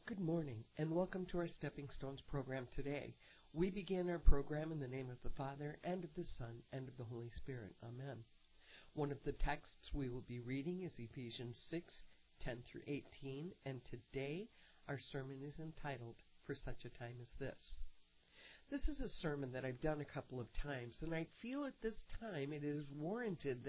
Good morning, and welcome to our Stepping Stones program today. We begin our program in the name of the Father, and of the Son, and of the Holy Spirit. Amen. One of the texts we will be reading is Ephesians 6:10 through 18, and today our sermon is entitled, For Such a Time as This. This is a sermon that I've done a couple of times, and I feel at this time it is warranted